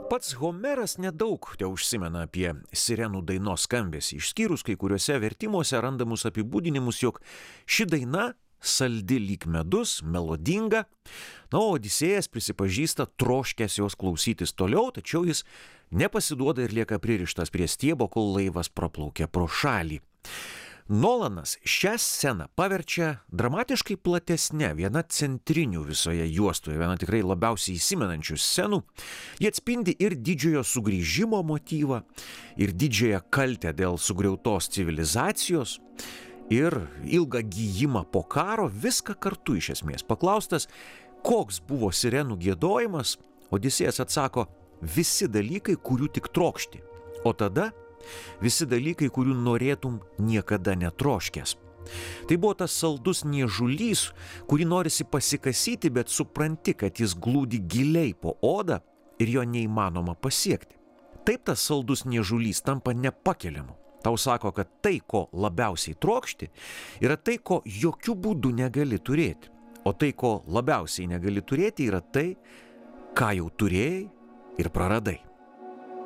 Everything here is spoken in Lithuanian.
Pats Homeras nedaug teužsimena apie sirenų dainos skambesį, išskyrus kai kuriuose vertimuose randamus apibūdinimus, jog ši daina saldi lyg medus, melodinga. Na, o Odisėjas prisipažįsta troškęs jos klausytis toliau, tačiau jis nepasiduoda ir lieka pririštas prie stiebo, kol laivas praplaukia pro šalį. Nolanas šią sceną paverčia dramatiškai platesne, viena centrinių visoje juostoje, viena tikrai labiausiai įsimenančių scenų. Jie atspindi ir didžiojo sugrįžimo motyvą, ir didžiąją kaltę dėl sugriautos civilizacijos, ir ilgą gijimą po karo, viską kartu iš esmės. Paklaustas, koks buvo sirenų giedojimas, Odisėjas atsako, visi dalykai, kurių tik trokšti. O tada visi dalykai, kurių norėtum niekada netroškęs. Tai buvo tas saldus niežulys, kurį norisi pasikasyti, bet supranti, kad jis glūdi giliai po odą ir jo neįmanoma pasiekti. Taip tas saldus niežulys tampa nepakeliamu. Tau sako, kad tai, ko labiausiai trokšti, yra tai, ko jokių būdų negali turėti. O tai, ko labiausiai negali turėti, yra tai, ką jau turėjai ir praradai.